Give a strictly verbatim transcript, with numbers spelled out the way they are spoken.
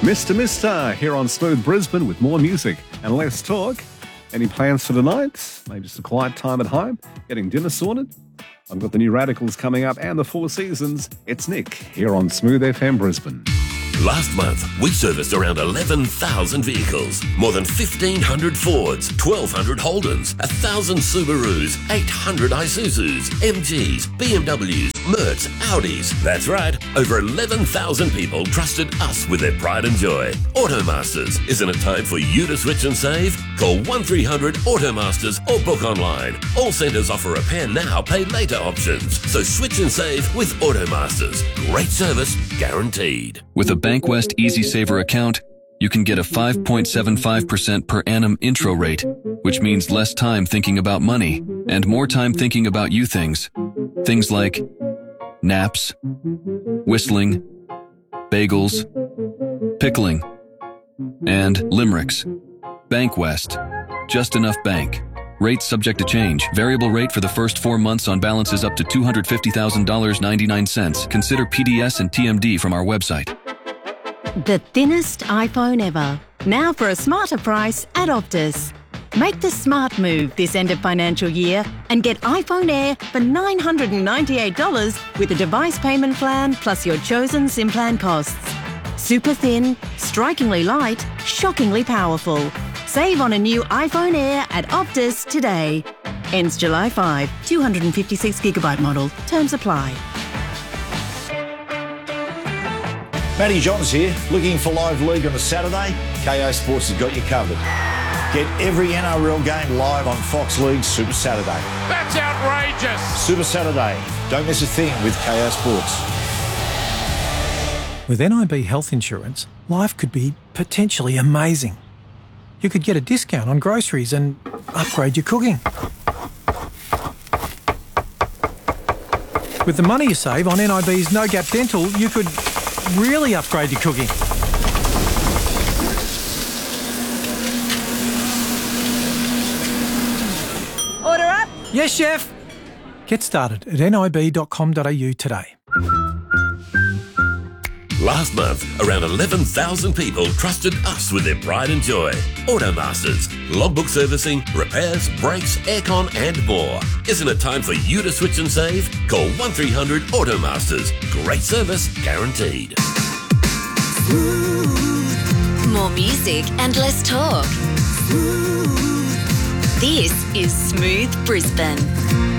Mister Mister here on Smooth Brisbane with more music and less talk. Any plans for tonight? Maybe just a quiet time at home? Getting dinner sorted? I've got the new Radicals coming up and the Four Seasons. It's Nick here on Smooth F M Brisbane. Last month, we serviced around eleven thousand vehicles, more than fifteen hundred Fords, twelve hundred Holdens, one thousand Subarus, eight hundred Isuzus, M Gs, B M Ws, Mercs, Audis. That's right, over eleven thousand people trusted us with their pride and joy. Automasters, isn't it time for you to switch and save? Call one three hundred Automasters or book online. All centres offer repair now, pay later options. So switch and save with Automasters. Great service, guaranteed. With a Bankwest Easy Saver account, you can get a five point seven five percent per annum intro rate, which means less time thinking about money and more time thinking about you things. Things like naps, whistling, bagels, pickling, and limericks. Bankwest. Just enough bank. Rates subject to change. Variable rate for the first four months on balances up to two hundred fifty thousand dollars and ninety-nine cents. Consider P D S and T M D from our website. The thinnest iPhone ever. Now for a smarter price at Optus. Make the smart move this end of financial year and get iPhone Air for nine hundred ninety-eight dollars with a device payment plan plus your chosen SIM plan costs. Super thin, strikingly light, shockingly powerful. Save on a new iPhone Air at Optus today. Ends July fifth, two hundred fifty-six gigabyte model. Terms apply. Matty Johns here. Looking for live league on a Saturday? K O Sports has got you covered. Get every N R L game live on Fox League Super Saturday. That's outrageous! Super Saturday. Don't miss a thing with K O Sports. With N I B health insurance, life could be potentially amazing. You could get a discount on groceries and upgrade your cooking. With the money you save on N I B's No Gap Dental, you could really upgrade your cooking. Order up. Yes, chef. Get started at N I B dot com dot A U today. Last month, around eleven thousand people trusted us with their pride and joy. Automasters, logbook servicing, repairs, brakes, aircon and more. Isn't it time for you to switch and save? Call one three hundred Automasters. Great service, guaranteed. More music and less talk. This is Smooth Brisbane.